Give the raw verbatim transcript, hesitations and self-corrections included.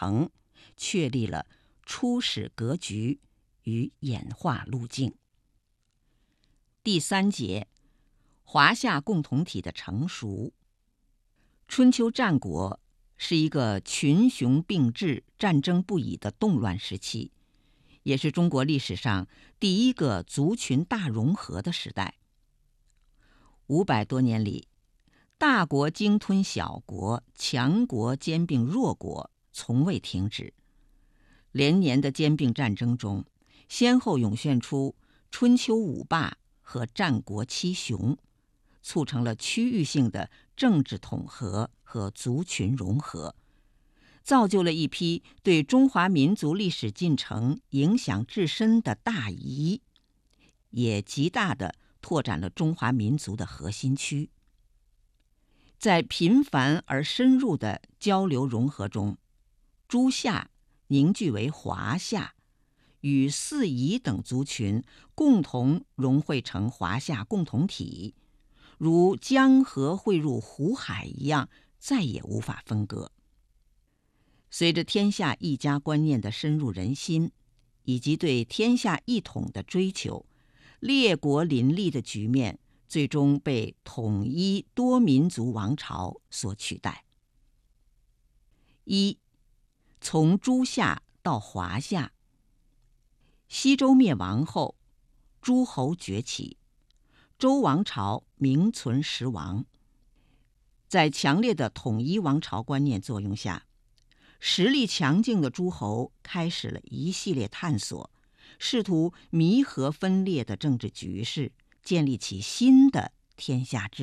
程，确立了初始格局与演化路径。第三节，华夏共同体的成熟。春秋战国是一个群雄并峙、战争不已的动乱时期，也是中国历史上第一个族群大融合的时代。五百多年里，大国鲸吞小国，强国兼并弱国，从未停止。连年的兼并战争中，先后涌现出春秋五霸和战国七雄，促成了区域性的政治统合和族群融合，造就了一批对中华民族历史进程影响至深的大夷，也极大地拓展了中华民族的核心区。在频繁而深入的交流融合中，诸夏凝聚为华夏，与四夷等族群共同融汇成华夏共同体，如江河汇入湖海一样，再也无法分割。随着天下一家观念的深入人心，以及对天下一统的追求，列国林立的局面最终被统一多民族王朝所取代。一，从诸夏到华夏。西周灭亡后，诸侯崛起，周王朝名存实亡。在强烈的统一王朝观念作用下，实力强劲的诸侯开始了一系列探索，试图弥合分裂的政治局势，建立起新的天下秩序。